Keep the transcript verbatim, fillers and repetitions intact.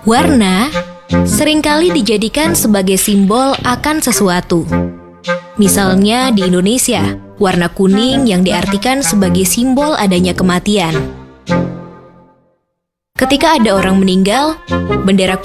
Warna seringkali dijadikan sebagai simbol akan sesuatu. Misalnya di Indonesia, warna kuning yang diartikan sebagai simbol adanya kematian. Ketika ada orang meninggal, bendera